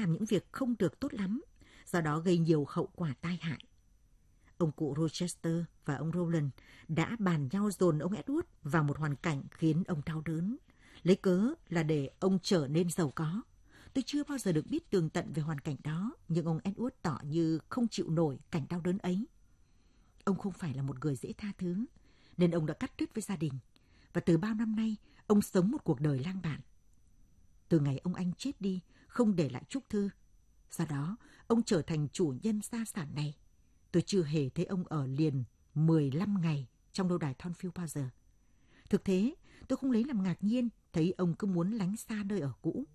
làm những việc không được tốt lắm, do đó gây nhiều hậu quả tai hại. Ông cụ Rochester và ông Rowland đã bàn nhau dồn ông Edward vào một hoàn cảnh khiến ông đau đớn, lấy cớ là để ông trở nên giàu có. Tôi chưa bao giờ được biết tường tận về hoàn cảnh đó, nhưng ông Edward tỏ như không chịu nổi cảnh đau đớn ấy. Ông không phải là một người dễ tha thứ, nên ông đã cắt đứt với gia đình, và từ bao năm nay, ông sống một cuộc đời lang bạt. Từ ngày ông anh chết đi, không để lại chúc thư. Do đó, ông trở thành chủ nhân gia sản này. Tôi chưa hề thấy ông ở liền 15 ngày trong lâu đài Thornfield bao giờ. Thực thế, tôi không lấy làm ngạc nhiên thấy ông cứ muốn lánh xa nơi ở cũ.